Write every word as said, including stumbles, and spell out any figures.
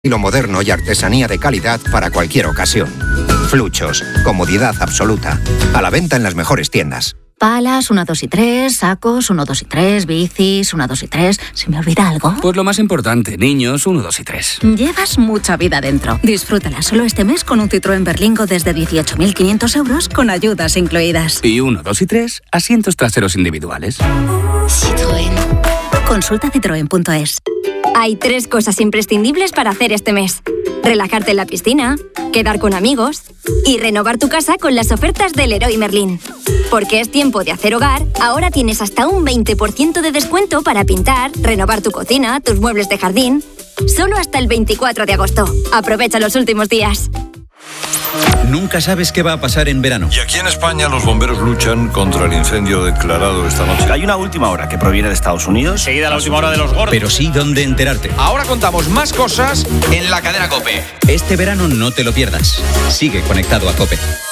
Estilo moderno y artesanía de calidad para cualquier ocasión. Fluchos, comodidad absoluta. A la venta en las mejores tiendas. Palas, una, dos y tres, sacos, uno, dos y tres, bicis, una, dos y tres. ¿Se me olvida algo? Pues lo más importante, niños, uno, dos y tres. Llevas mucha vida dentro. Disfrútala solo este mes con un Citroën Berlingo desde dieciocho mil quinientos euros con ayudas incluidas. Y uno, dos y tres, asientos traseros individuales. Citroën. Consulta citroen punto es. Hay tres cosas imprescindibles para hacer este mes. Relajarte en la piscina, quedar con amigos y renovar tu casa con las ofertas del Leroy Merlin. Porque es tiempo de hacer hogar, ahora tienes hasta un veinte por ciento de descuento para pintar, renovar tu cocina, tus muebles de jardín. Solo hasta el veinticuatro de agosto. Aprovecha los últimos días. Nunca sabes qué va a pasar en verano. Y aquí en España los bomberos luchan contra el incendio declarado esta noche. Hay una última hora que proviene de Estados Unidos. Seguida la última hora de los gordos. Pero sí dónde enterarte. Ahora contamos más cosas en la cadena COPE. Este verano no te lo pierdas. Sigue conectado a COPE.